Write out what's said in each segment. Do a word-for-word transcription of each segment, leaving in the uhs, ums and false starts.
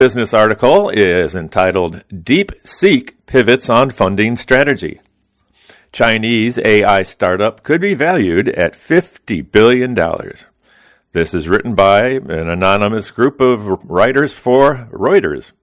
Business article is entitled DeepSeek Pivots on Funding Strategy. Chinese A I startup could be valued at fifty billion dollars. This is written by an anonymous group of writers for Reuters.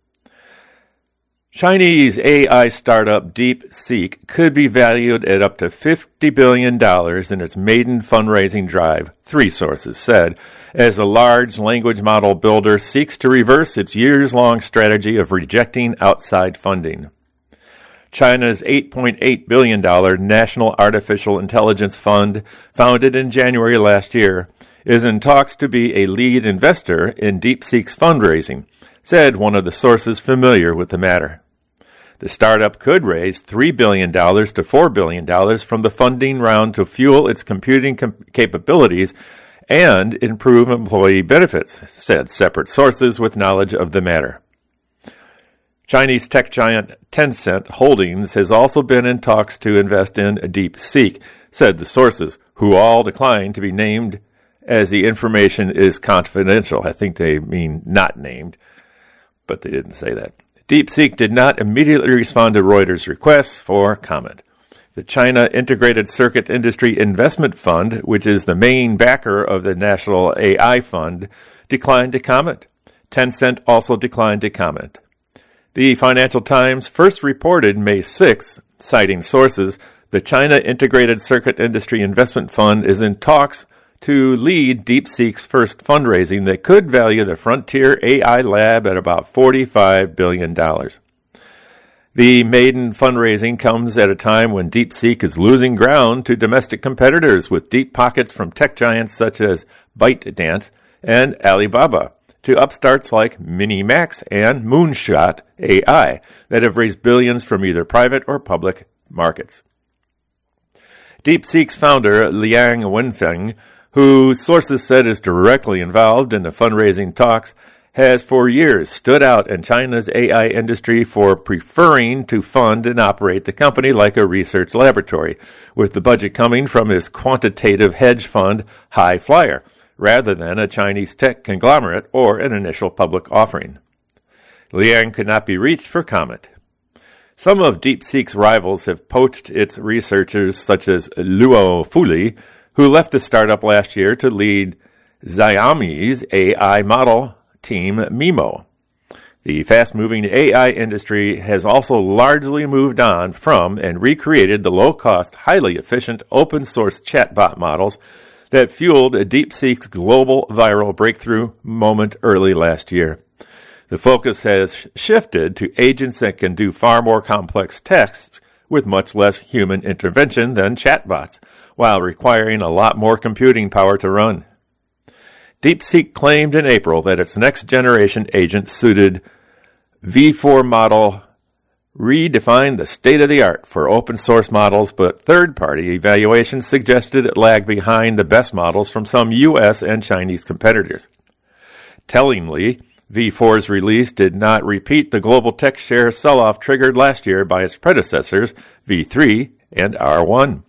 Chinese A I startup DeepSeek could be valued at up to fifty billion dollars in its maiden fundraising drive, three sources said, as a large language model builder seeks to reverse its years-long strategy of rejecting outside funding. China's eight point eight billion dollars National Artificial Intelligence Fund, founded in January last year, is in talks to be a lead investor in DeepSeek's fundraising, said one of the sources familiar with the matter. The startup could raise three billion dollars to four billion dollars from the funding round to fuel its computing com- capabilities and improve employee benefits, said separate sources with knowledge of the matter. Chinese tech giant Tencent Holdings has also been in talks to invest in DeepSeek, said the sources, who all declined to be named as the information is confidential. I think they mean not named, but they didn't say that. DeepSeek did not immediately respond to Reuters' requests for comment. The China Integrated Circuit Industry Investment Fund, which is the main backer of the National A I Fund, declined to comment. Tencent also declined to comment. The Financial Times first reported May sixth, citing sources, the China Integrated Circuit Industry Investment Fund is in talks to lead DeepSeek's first fundraising that could value the frontier A I lab at about forty-five billion dollars. The maiden fundraising comes at a time when DeepSeek is losing ground to domestic competitors with deep pockets from tech giants such as ByteDance and Alibaba to upstarts like MiniMax and Moonshot A I that have raised billions from either private or public markets. DeepSeek's founder, Liang Wenfeng, who sources said is directly involved in the fundraising talks, has for years stood out in China's A I industry for preferring to fund and operate the company like a research laboratory, with the budget coming from his quantitative hedge fund, High Flyer, rather than a Chinese tech conglomerate or an initial public offering. Liang could not be reached for comment. Some of DeepSeek's rivals have poached its researchers, such as Luo Fuli, who left the startup last year to lead Xiaomi's A I model team Mimo. The fast-moving A I industry has also largely moved on from and recreated the low-cost, highly efficient open-source chatbot models that fueled DeepSeek's global viral breakthrough moment early last year. The focus has shifted to agents that can do far more complex tasks with much less human intervention than chatbots, while requiring a lot more computing power to run. DeepSeek claimed in April that its next-generation agent suited V four model redefined the state-of-the-art for open-source models, but third-party evaluations suggested it lagged behind the best models from some U S and Chinese competitors. Tellingly, V four's release did not repeat the global tech share sell-off triggered last year by its predecessors, V three and R one.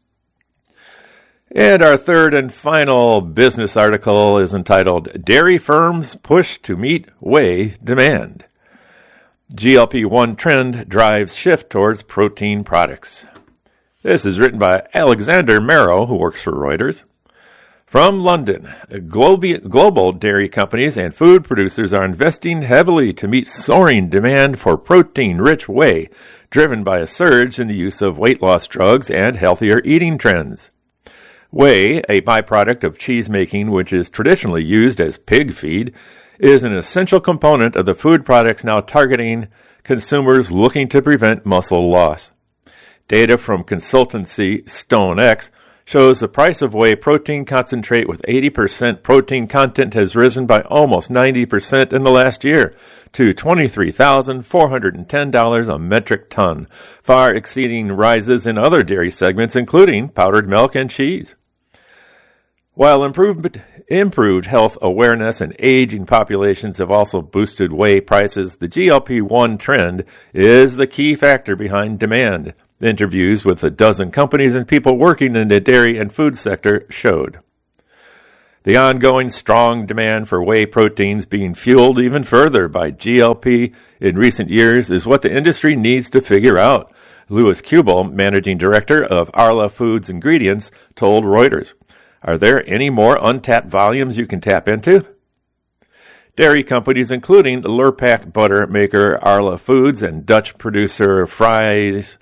And our third and final business article is entitled, Dairy Firms Push to Meet Whey Demand. G L P one trend drives shift towards protein products. This is written by Alexander Marrow, who works for Reuters. From London, global dairy companies and food producers are investing heavily to meet soaring demand for protein-rich whey, driven by a surge in the use of weight loss drugs and healthier eating trends. Whey, a byproduct of cheese making which is traditionally used as pig feed, is an essential component of the food products now targeting consumers looking to prevent muscle loss. Data from consultancy StoneX shows the price of whey protein concentrate with eighty percent protein content has risen by almost ninety percent in the last year to twenty-three thousand four hundred ten dollars a metric ton, far exceeding rises in other dairy segments including powdered milk and cheese. While improved, improved health awareness and aging populations have also boosted whey prices, the G L P one trend is the key factor behind demand. Interviews with a dozen companies and people working in the dairy and food sector showed. The ongoing strong demand for whey proteins being fueled even further by G L P in recent years is what the industry needs to figure out, Louis Kubel, managing director of Arla Foods Ingredients, told Reuters. Are there any more untapped volumes you can tap into? Dairy companies, including Lurpak butter maker Arla Foods and Dutch producer Friesland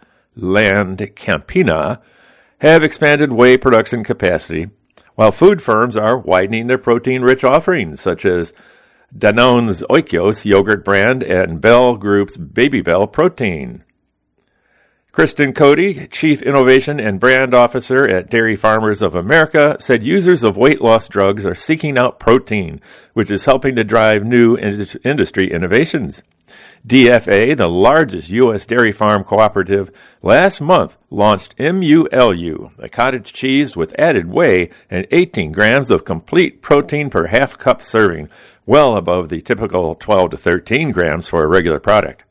Campina, have expanded whey production capacity, while food firms are widening their protein-rich offerings, such as Danone's Oikos yogurt brand and Bell Group's Babybel protein. Kristen Cody, Chief Innovation and Brand Officer at Dairy Farmers of America, said users of weight loss drugs are seeking out protein, which is helping to drive new ind- industry innovations. D F A, the largest U S dairy farm cooperative, last month launched M U L U, a cottage cheese with added whey and eighteen grams of complete protein per half cup serving, well above the typical twelve to thirteen grams for a regular product.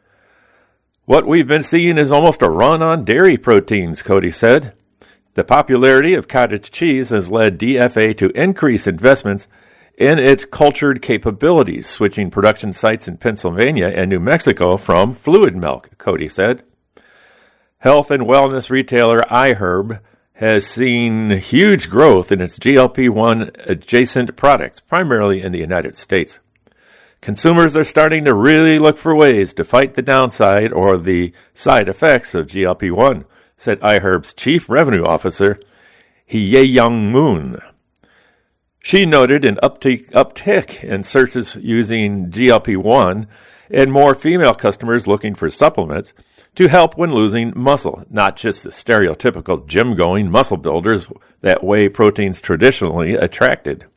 What we've been seeing is almost a run on dairy proteins, Cody said. The popularity of cottage cheese has led D F A to increase investments in its cultured capabilities, switching production sites in Pennsylvania and New Mexico from fluid milk, Cody said. Health and wellness retailer iHerb has seen huge growth in its G L P one adjacent products, primarily in the United States. Consumers are starting to really look for ways to fight the downside or the side effects of G L P one, said iHerb's chief revenue officer, Hye-Young Moon. She noted an uptick, uptick in searches using G L P one and more female customers looking for supplements to help when losing muscle, not just the stereotypical gym-going muscle builders that whey proteins traditionally attracted.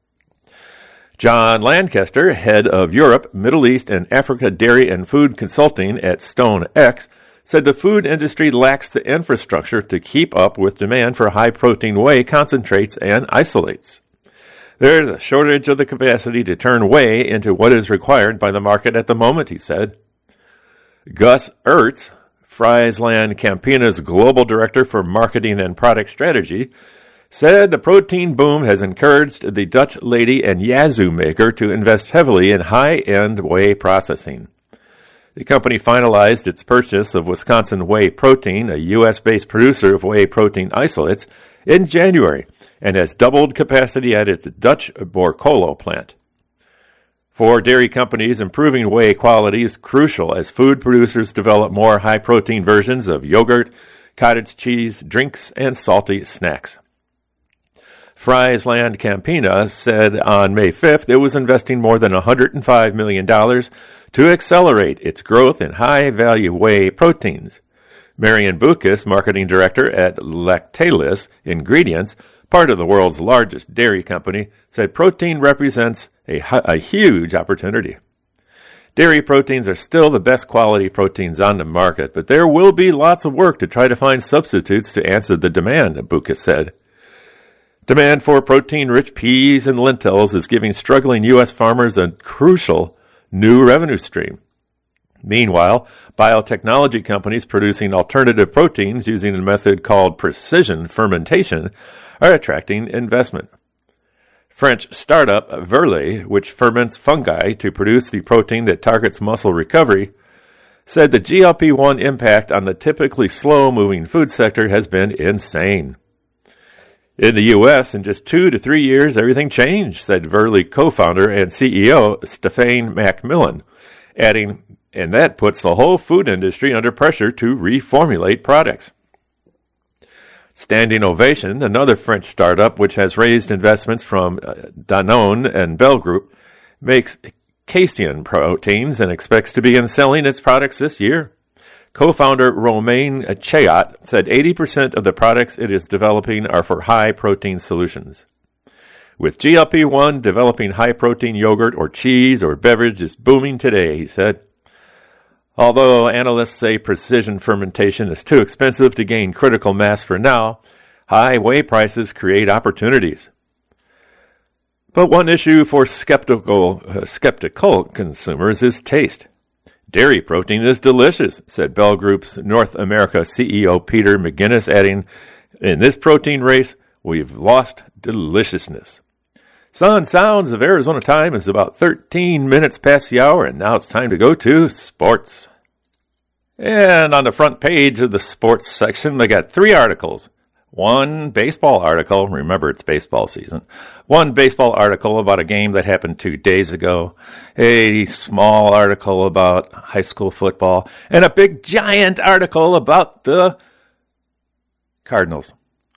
John Lancaster, head of Europe, Middle East, and Africa Dairy and Food Consulting at StoneX, said the food industry lacks the infrastructure to keep up with demand for high-protein whey concentrates and isolates. There's a shortage of the capacity to turn whey into what is required by the market at the moment, he said. Gus Ertz, Friesland Campina's global director for marketing and product strategy, said the protein boom has encouraged the Dutch Lady and Yazoo maker to invest heavily in high-end whey processing. The company finalized its purchase of Wisconsin Whey Protein, a U S-based producer of whey protein isolates, in January, and has doubled capacity at its Dutch Borcolo plant. For dairy companies, improving whey quality is crucial as food producers develop more high-protein versions of yogurt, cottage cheese, drinks, and salty snacks. Friesland Campina said on May fifth it was investing more than one hundred five million dollars to accelerate its growth in high-value whey proteins. Marion Bucas, marketing director at Lactalis Ingredients, part of the world's largest dairy company, said protein represents a, a huge opportunity. Dairy proteins are still the best quality proteins on the market, but there will be lots of work to try to find substitutes to answer the demand, Bucas said. Demand for protein-rich peas and lentils is giving struggling U S farmers a crucial new revenue stream. Meanwhile, biotechnology companies producing alternative proteins using a method called precision fermentation are attracting investment. French startup Verlet, which ferments fungi to produce the protein that targets muscle recovery, said the G L P one impact on the typically slow-moving food sector has been insane. In the U S, in just two to three years, everything changed, said Verlet co-founder and C E O Stéphane Macmillan, adding, and that puts the whole food industry under pressure to reformulate products. Standing Ovation, another French startup which has raised investments from Danone and Bell Group, makes casein proteins and expects to begin selling its products this year. Co-founder Romain Chayat said eighty percent of the products it is developing are for high-protein solutions. With G L P one, developing high-protein yogurt or cheese or beverage is booming today, he said. Although analysts say precision fermentation is too expensive to gain critical mass for now, high whey prices create opportunities. But one issue for skeptical, uh, skeptical consumers is taste. Dairy protein is delicious, said Bell Group's North America C E O Peter McGinnis, adding, in this protein race, we've lost deliciousness. Sun Sounds of Arizona time is about thirteen minutes past the hour, and now it's time to go to sports. And on the front page of the sports section, they got three articles. One baseball article, remember it's baseball season, one baseball article about a game that happened two days ago, a small article about high school football, and a big giant article about the Cardinals,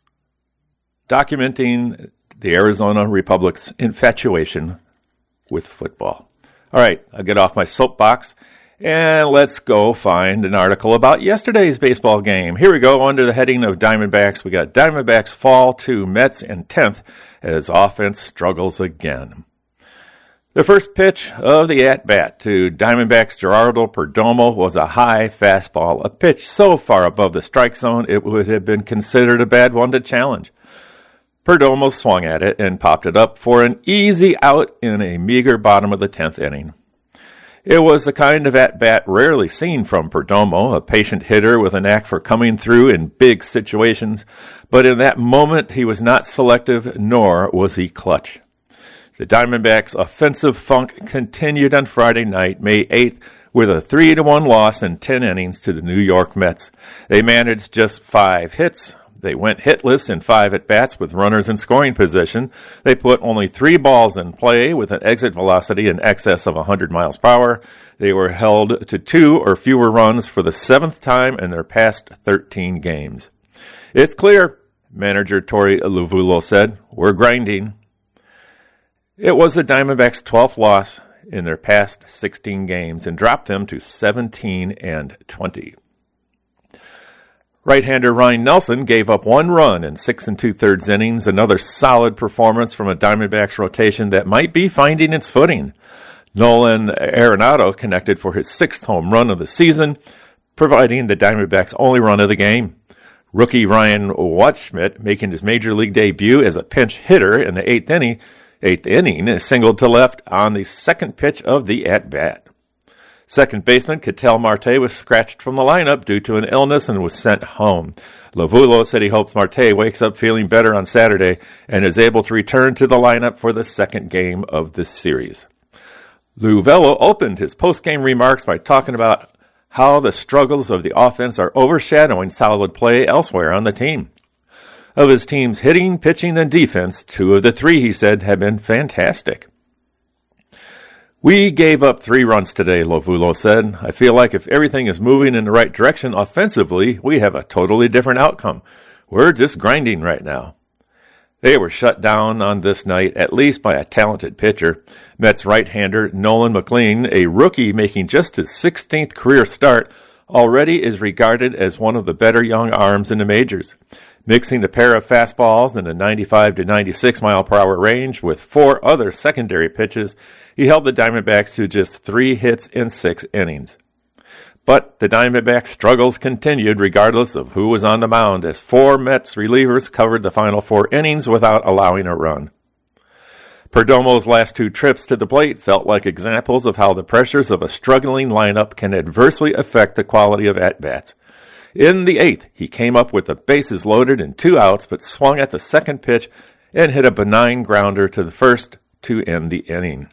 documenting the Arizona Republic's infatuation with football. All right, I'll get off my soapbox and let's go find an article about yesterday's baseball game. Here we go, under the heading of Diamondbacks. We got Diamondbacks fall to Mets in tenth as offense struggles again. The first pitch of the at-bat to Diamondbacks' Gerardo Perdomo was a high fastball, a pitch so far above the strike zone it would have been considered a bad one to challenge. Perdomo swung at it and popped it up for an easy out in a meager bottom of the tenth inning. It was the kind of at-bat rarely seen from Perdomo, a patient hitter with a knack for coming through in big situations, but in that moment he was not selective, nor was he clutch. The Diamondbacks' offensive funk continued on Friday night, May eighth, with a three to one loss in ten innings to the New York Mets. They managed just five hits. They went hitless in five at-bats with runners in scoring position. They put only three balls in play with an exit velocity in excess of one hundred miles per hour. They were held to two or fewer runs for the seventh time in their past thirteen games. It's clear, manager Torey Lovullo said. We're grinding. It was the Diamondbacks' twelfth loss in their past sixteen games and dropped them to seventeen and twenty. Right-hander Ryan Nelson gave up one run in six and two-thirds innings, another solid performance from a Diamondbacks rotation that might be finding its footing. Nolan Arenado connected for his sixth home run of the season, providing the Diamondbacks' only run of the game. Rookie Ryan Waldschmidt making his major league debut as a pinch hitter in the eighth inning, eighth inning singled to left on the second pitch of the at-bat. Second baseman Ketel Marte was scratched from the lineup due to an illness and was sent home. Lovullo said he hopes Marte wakes up feeling better on Saturday and is able to return to the lineup for the second game of this series. Lovullo opened his post-game remarks by talking about how the struggles of the offense are overshadowing solid play elsewhere on the team. Of his team's hitting, pitching, and defense, two of the three, he said, have been fantastic. We gave up three runs today, Lovullo said. I feel like if everything is moving in the right direction offensively, we have a totally different outcome. We're just grinding right now. They were shut down on this night, at least by a talented pitcher. Mets right-hander Nolan McLean, a rookie making just his sixteenth career start, already is regarded as one of the better young arms in the majors. Mixing a pair of fastballs in the ninety-five to ninety-six mile per hour range with four other secondary pitches, he held the Diamondbacks to just three hits in six innings. But the Diamondbacks' struggles continued regardless of who was on the mound, as four Mets relievers covered the final four innings without allowing a run. Perdomo's last two trips to the plate felt like examples of how the pressures of a struggling lineup can adversely affect the quality of at-bats. In the eighth, he came up with the bases loaded and two outs, but swung at the second pitch and hit a benign grounder to the first to end the inning.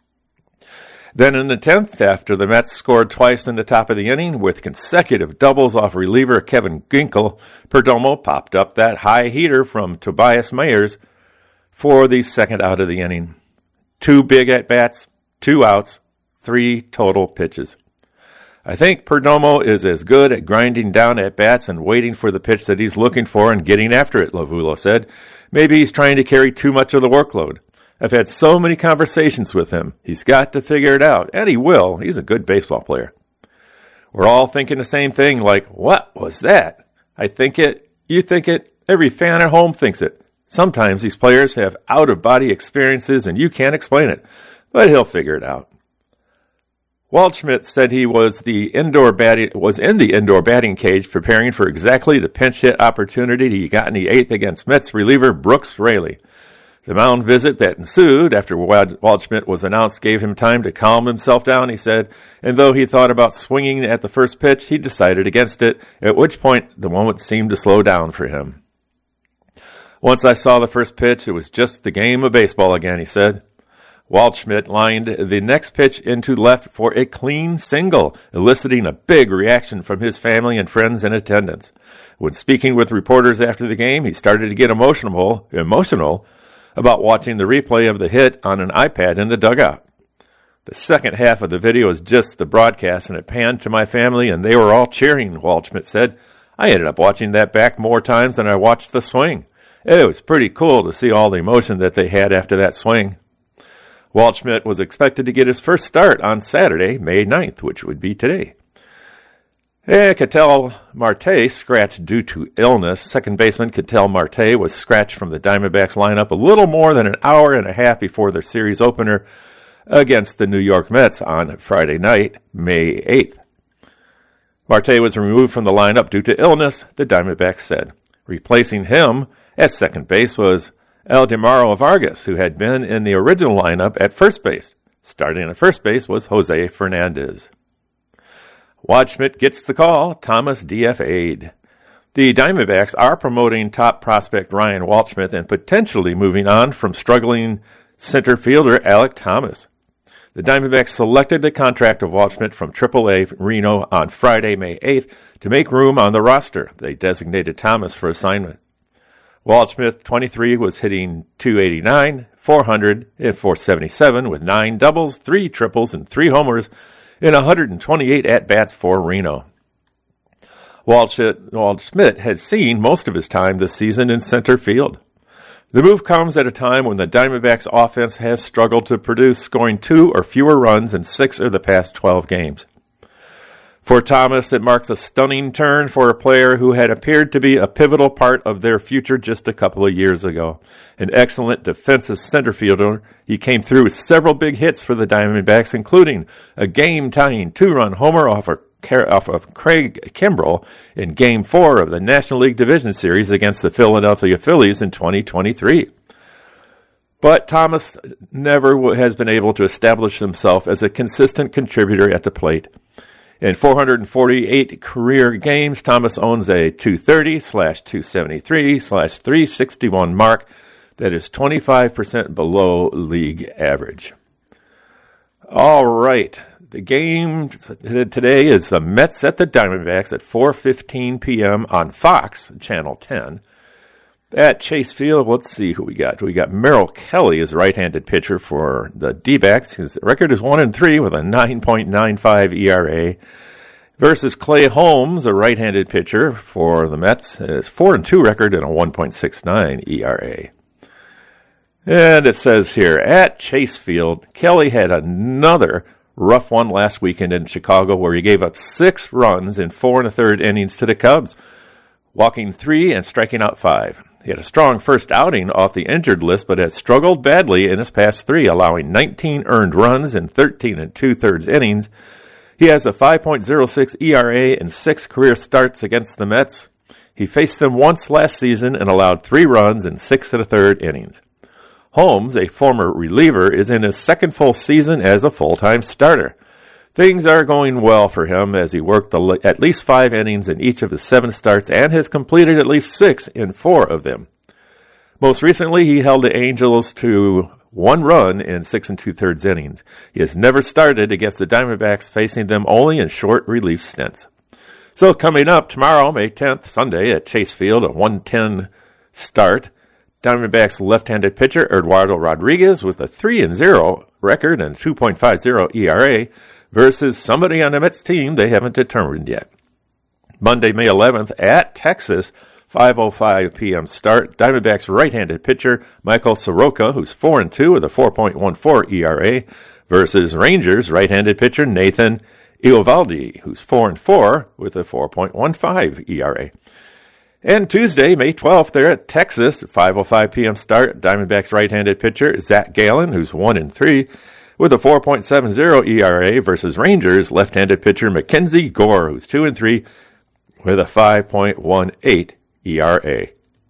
Then in the tenth, after the Mets scored twice in the top of the inning with consecutive doubles off reliever Kevin Ginkel, Perdomo popped up that high heater from Tobias Myers for the second out of the inning. Two big at-bats, two outs, three total pitches. I think Perdomo is as good at grinding down at-bats and waiting for the pitch that he's looking for and getting after it, Lovullo said. Maybe he's trying to carry too much of the workload. I've had so many conversations with him. He's got to figure it out, and he will. He's a good baseball player. We're all thinking the same thing, like, what was that? I think it, you think it, every fan at home thinks it. Sometimes these players have out-of-body experiences, and you can't explain it, but he'll figure it out. Waldschmidt said he was the indoor batting was in the indoor batting cage preparing for exactly the pinch hit opportunity he got in the eighth against Mets reliever Brooks Raley. The mound visit that ensued after Waldschmidt was announced gave him time to calm himself down, he said, and though he thought about swinging at the first pitch, he decided against it, at which point the moment seemed to slow down for him. Once I saw the first pitch, it was just the game of baseball again, he said. Waldschmidt lined the next pitch into left for a clean single, eliciting a big reaction from his family and friends in attendance. When speaking with reporters after the game, he started to get emotional, emotional about watching the replay of the hit on an iPad in the dugout. The second half of the video is just the broadcast, and it panned to my family, and they were all cheering, Waldschmidt said. I ended up watching that back more times than I watched the swing. It was pretty cool to see all the emotion that they had after that swing. Waldschmidt was expected to get his first start on Saturday, May ninth, which would be today. Eh, Ketel Marte scratched due to illness. Second baseman Ketel Marte was scratched from the Diamondbacks lineup a little more than an hour and a half before their series opener against the New York Mets on Friday night, May eighth. Marte was removed from the lineup due to illness, the Diamondbacks said. Replacing him at second base was Eldemaro Vargas, who had been in the original lineup at first base. Starting at first base was Jose Fernandez. Waldschmidt gets the call. Thomas D F A'd. The Diamondbacks are promoting top prospect Ryan Waldschmidt and potentially moving on from struggling center fielder Alek Thomas. The Diamondbacks selected the contract of Waldschmidt from triple A Reno on Friday, May eighth, to make room on the roster. They designated Thomas for assignment. Waldschmidt, twenty-three, was hitting two eighty-nine, four hundred, and four seventy-seven with nine doubles, three triples, and three homers in one hundred twenty-eight at-bats for Reno. Waldschmidt, Waldschmidt had seen most of his time this season in center field. The move comes at a time when the Diamondbacks' offense has struggled to produce, scoring two or fewer runs in six of the past twelve games. For Thomas, it marks a stunning turn for a player who had appeared to be a pivotal part of their future just a couple of years ago. An excellent defensive center fielder, he came through with several big hits for the Diamondbacks, including a game-tying two-run homer off of, off of Craig Kimbrell in Game four of the National League Division Series against the Philadelphia Phillies in twenty twenty-three. But Thomas never has been able to establish himself as a consistent contributor at the plate. In four hundred forty-eight career games, Thomas owns a two thirty slash two seventy-three slash three sixty-one mark that is twenty-five percent below league average. All right. The game today is the Mets at the Diamondbacks at four fifteen p.m. on Fox, Channel ten. At Chase Field, let's see who we got. We got Merrill Kelly as right-handed pitcher for the D-backs. His record is one and three with a nine point nine five E R A. Versus Clay Holmes, a right-handed pitcher for the Mets. His four and two record and a one point six nine E R A. And it says here, at Chase Field, Kelly had another rough one last weekend in Chicago where he gave up six runs in four and a third innings to the Cubs, walking three and striking out five. He had a strong first outing off the injured list, but has struggled badly in his past three, allowing nineteen earned runs in thirteen and two-thirds innings. He has a five point oh six E R A and six career starts against the Mets. He faced them once last season and allowed three runs in six and a third innings. Holmes, a former reliever, is in his second full season as a full-time starter. Things are going well for him as he worked the, at least five innings in each of his seven starts and has completed at least six in four of them. Most recently, he held the Angels to one run in six and two-thirds innings. He has never started against the Diamondbacks, facing them only in short relief stints. So coming up tomorrow, May tenth, Sunday at Chase Field, a one ten start. Diamondbacks left-handed pitcher Eduardo Rodriguez with a three and oh record and two point five oh E R A versus somebody on the Mets team they haven't determined yet. Monday, May eleventh at Texas, five oh five p.m. start. Diamondbacks right-handed pitcher Michael Soroka, who's four and two with a four point one four E R A, versus Rangers right-handed pitcher Nathan Eovaldi, who's four and four with a four point one five E R A. And Tuesday, May twelfth, there at Texas, five oh five p.m. start. Diamondbacks right-handed pitcher Zach Gallen, who's one and three with a four point seven oh E R A, versus Rangers left-handed pitcher Mackenzie Gore, who's two and three with a five point one eight E R A.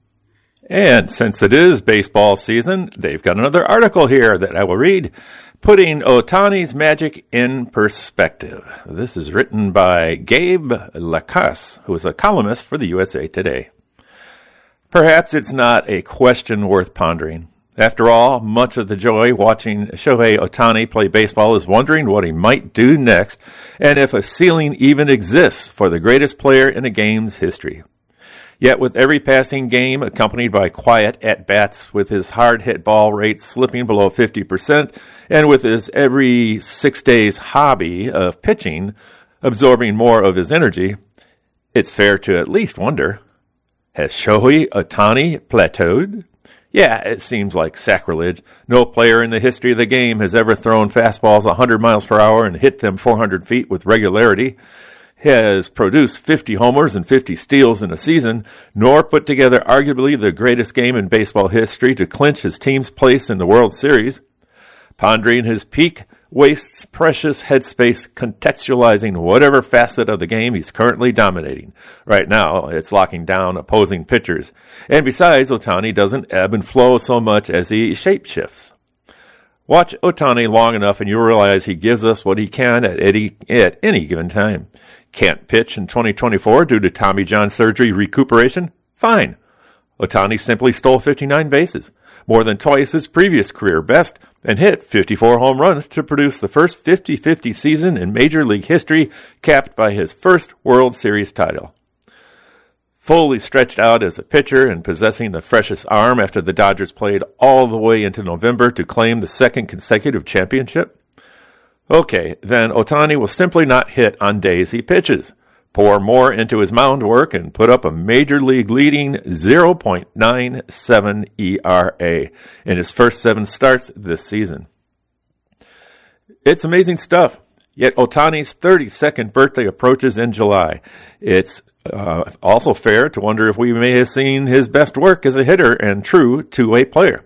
And since it is baseball season, they've got another article here that I will read, putting Ohtani's magic in perspective. This is written by Gabe Lacasse, who is a columnist for the U S A Today. Perhaps it's not a question worth pondering. After all, much of the joy watching Shohei Ohtani play baseball is wondering what he might do next and if a ceiling even exists for the greatest player in a game's history. Yet with every passing game accompanied by quiet at-bats, with his hard-hit ball rate slipping below fifty percent, and with his every six days hobby of pitching absorbing more of his energy, it's fair to at least wonder, has Shohei Ohtani plateaued? Yeah, it seems like sacrilege. No player in the history of the game has ever thrown fastballs one hundred miles per hour and hit them four hundred feet with regularity, has produced fifty homers and fifty steals in a season, nor put together arguably the greatest game in baseball history to clinch his team's place in the World Series. Pondering his peak wastes precious headspace contextualizing whatever facet of the game he's currently dominating. Right now, it's locking down opposing pitchers. And besides, Ohtani doesn't ebb and flow so much as he shapeshifts. Watch Ohtani long enough and you'll realize he gives us what he can at any, at any given time. Can't pitch in twenty twenty-four due to Tommy John surgery recuperation? Fine. Ohtani simply stole fifty-nine bases, more than twice his previous career best, and hit fifty-four home runs to produce the first fifty-fifty season in Major League history, capped by his first World Series title. Fully stretched out as a pitcher and possessing the freshest arm after the Dodgers played all the way into November to claim the second consecutive championship? Okay, then Ohtani will simply not hit on days he pitches, pour more into his mound work, and put up a Major League leading oh point nine seven E R A in his first seven starts this season. It's amazing stuff. Yet Ohtani's thirty-second birthday approaches in July. It's uh, also fair to wonder if we may have seen his best work as a hitter and true two-way player.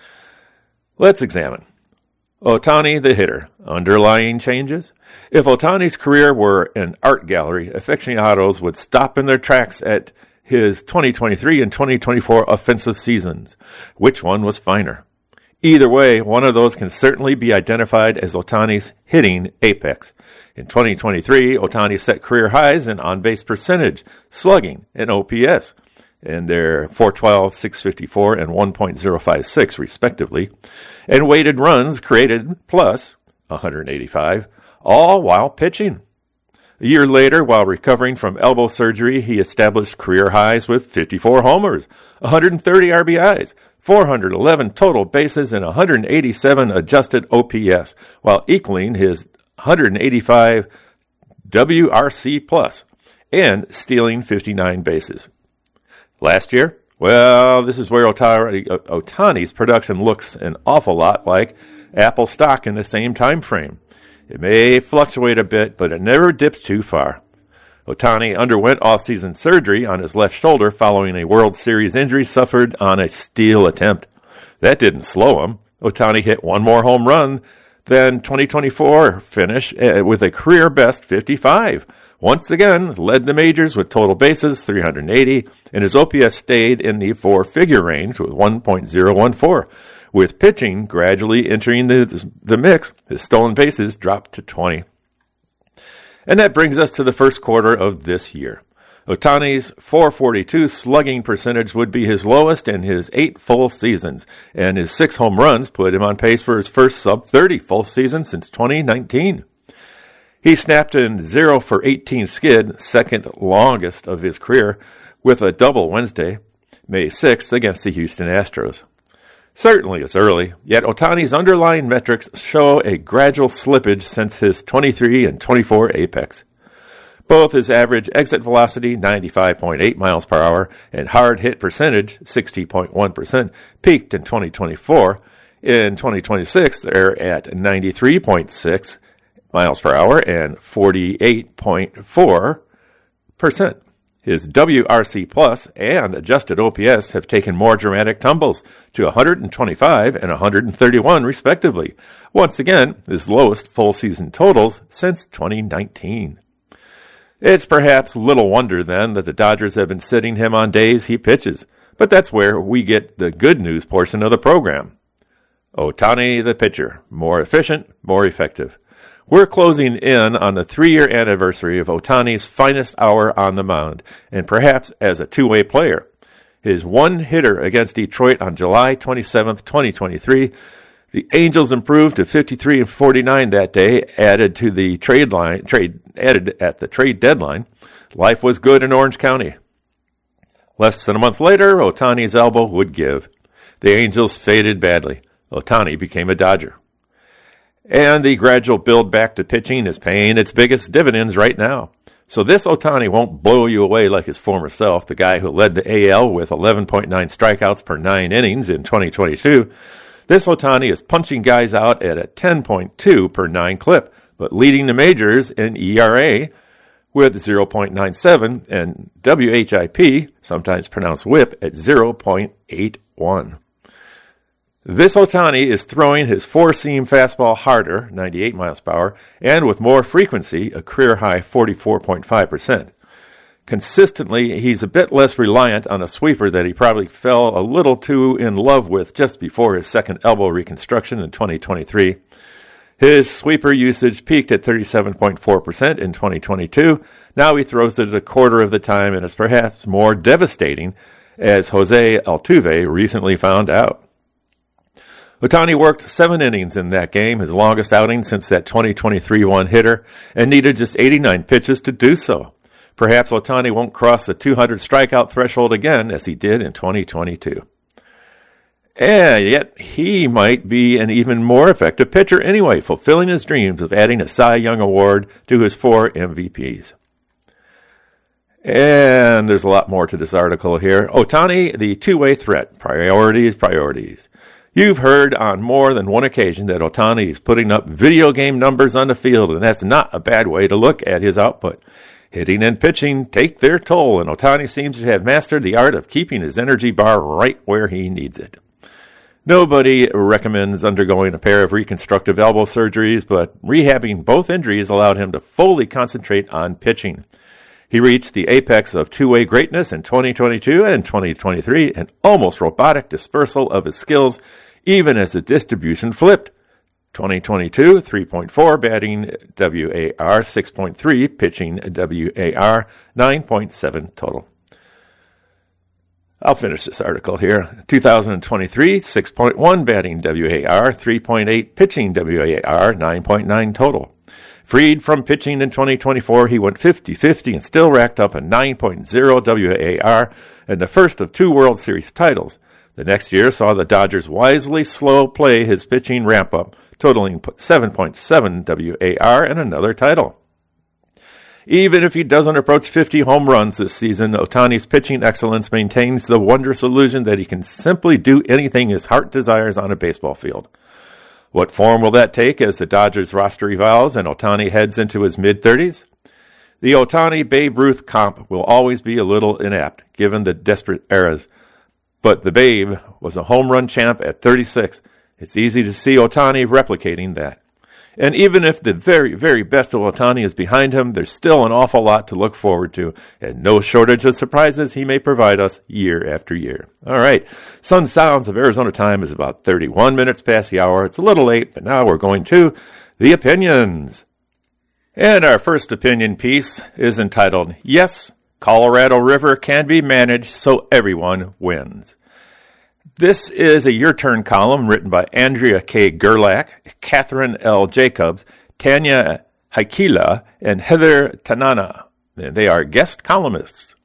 Let's examine. Ohtani the hitter. Underlying changes? If Ohtani's career were an art gallery, aficionados would stop in their tracks at his twenty twenty-three and twenty twenty-four offensive seasons. Which one was finer? Either way, one of those can certainly be identified as Ohtani's hitting apex. In twenty twenty-three, Ohtani set career highs in on-base percentage, slugging, and O P S. And they're four twelve, six fifty-four, and one point oh five six, respectively, and weighted runs created plus one eighty-five, all while pitching. A year later, while recovering from elbow surgery, he established career highs with fifty-four homers, one hundred thirty R B Is, four hundred eleven total bases, and one hundred eighty-seven adjusted O P S, while equaling his one hundred eighty-five W R C plus, and stealing fifty-nine bases. Last year, well, this is where Ohtani, Ohtani's production looks an awful lot like Apple stock in the same time frame. It may fluctuate a bit, but it never dips too far. Ohtani underwent off-season surgery on his left shoulder following a World Series injury suffered on a steal attempt. That didn't slow him. Ohtani hit one more home run than twenty twenty-four finish with a career-best fifty-five. Once again, led the majors with total bases, three hundred eighty, and his O P S stayed in the four-figure range with one point oh one four. With pitching gradually entering the, the mix, his stolen bases dropped to twenty. And that brings us to the first quarter of this year. Ohtani's four forty-two slugging percentage would be his lowest in his eight full seasons, and his six home runs put him on pace for his first sub thirty full season since twenty nineteen. He snapped in zero for eighteen skid, second longest of his career, with a double Wednesday, May sixth, against the Houston Astros. Certainly it's early, yet Ohtani's underlying metrics show a gradual slippage since his twenty-three and twenty-four apex. Both his average exit velocity, ninety-five point eight miles per hour, and hard hit percentage, sixty point one percent, peaked in twenty twenty-four. In twenty twenty-six, they're at ninety-three point six miles per hour and forty-eight point four percent. His W R C plus and adjusted O P S have taken more dramatic tumbles to one hundred twenty-five and one hundred thirty-one respectively. Once again, his lowest full season totals since twenty nineteen. It's perhaps little wonder then that the Dodgers have been sitting him on days he pitches, but that's where we get the good news portion of the program. Ohtani the pitcher, more efficient, more effective. We're closing in on the three-year anniversary of Ohtani's finest hour on the mound, and perhaps as a two-way player. his one hitter against Detroit on July twenty-seventh, twenty twenty-three. The Angels improved to fifty-three and forty-nine that day, added to the trade line, trade added at the trade deadline. Life was good in Orange County. Less than a month later, Ohtani's elbow would give. The Angels faded badly. Ohtani became a Dodger. And the gradual build back to pitching is paying its biggest dividends right now. So this Ohtani won't blow you away like his former self, the guy who led the A L with eleven point nine strikeouts per nine innings in twenty twenty-two. This Ohtani is punching guys out at a ten point two per nine clip, but leading the majors in E R A with zero point nine seven and W H I P, sometimes pronounced whip, at zero point eight one. This Ohtani is throwing his four-seam fastball harder, ninety-eight miles per hour, and with more frequency, a career-high forty-four point five percent. Consistently, he's a bit less reliant on a sweeper that he probably fell a little too in love with just before his second elbow reconstruction in twenty twenty-three. His sweeper usage peaked at thirty-seven point four percent in twenty twenty-two. Now he throws it a quarter of the time, and it's perhaps more devastating, as Jose Altuve recently found out. Ohtani worked seven innings in that game, his longest outing since that twenty twenty-three one-hitter, and needed just eighty-nine pitches to do so. Perhaps Ohtani won't cross the two hundred strikeout threshold again, as he did in twenty twenty-two. And yet, he might be an even more effective pitcher anyway, fulfilling his dreams of adding a Cy Young Award to his four M V Ps. And there's a lot more to this article here. Ohtani, the two-way threat. Priorities, priorities. You've heard on more than one occasion that Ohtani is putting up video game numbers on the field, and that's not a bad way to look at his output. Hitting and pitching take their toll, and Ohtani seems to have mastered the art of keeping his energy bar right where he needs it. Nobody recommends undergoing a pair of reconstructive elbow surgeries, but rehabbing both injuries allowed him to fully concentrate on pitching. He reached the apex of two-way greatness in twenty twenty-two and twenty twenty-three, an almost robotic dispersal of his skills, even as the distribution flipped. twenty twenty-two, three point four, batting W A R, six point three, pitching W A R, nine point seven total. I'll finish this article here. two thousand twenty-three, six point one, batting W A R, three point eight, pitching W A R, nine point nine total. Freed from pitching in twenty twenty-four, he went fifty-fifty and still racked up a nine point oh W A R and the first of two World Series titles. The next year saw the Dodgers wisely slow play his pitching ramp-up, totaling seven point seven W A R and another title. Even if he doesn't approach fifty home runs this season, Ohtani's pitching excellence maintains the wondrous illusion that he can simply do anything his heart desires on a baseball field. What form will that take as the Dodgers roster evolves and Ohtani heads into his mid-thirties? The Ohtani-Babe Ruth comp will always be a little inapt, given the desperate eras. But the Babe was a home run champ at thirty-six. It's easy to see Ohtani replicating that. And even if the very, very best of Ohtani is behind him, there's still an awful lot to look forward to, and no shortage of surprises he may provide us year after year. All right, Sun Sounds of Arizona time is about thirty-one minutes past the hour. It's a little late, but now we're going to the opinions. And our first opinion piece is entitled, Yes, Colorado River Can Be Managed So Everyone Wins. This is a Your Turn column written by Andrea K. Gerlach, Catherine L. Jacobs, Tanya Haikila, and Heather Tanana. They are guest columnists.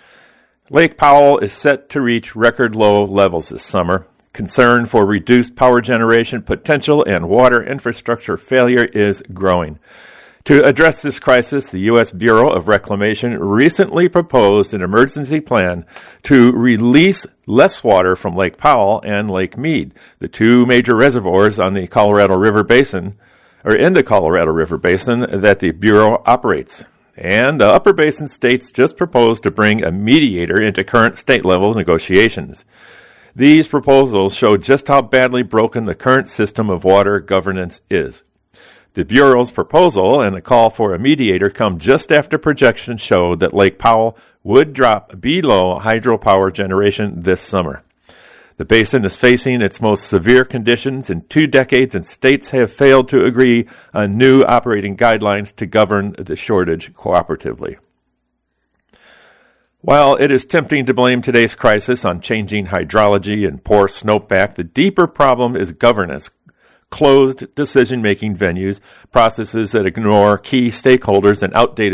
Lake Powell is set to reach record low levels this summer. Concern for reduced power generation potential and water infrastructure failure is growing. To address this crisis, the U S Bureau of Reclamation recently proposed an emergency plan to release less water from Lake Powell and Lake Mead, the two major reservoirs on the Colorado River Basin, or in the Colorado River Basin that the Bureau operates. And the Upper Basin states just proposed to bring a mediator into current state-level negotiations. These proposals show just how badly broken the current system of water governance is. The Bureau's proposal and a call for a mediator come just after projections showed that Lake Powell would drop below hydropower generation this summer. The basin is facing its most severe conditions in two decades, and states have failed to agree on new operating guidelines to govern the shortage cooperatively. While it is tempting to blame today's crisis on changing hydrology and poor snowpack, the deeper problem is governance. Closed decision-making venues, processes that ignore key stakeholders, and outdated